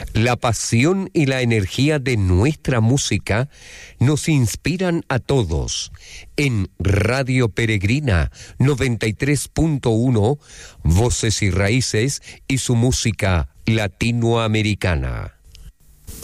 La pasión y la energía de nuestra música nos inspiran a todos. En Radio Peregrina 93.1, Voces y Raíces y su música latinoamericana.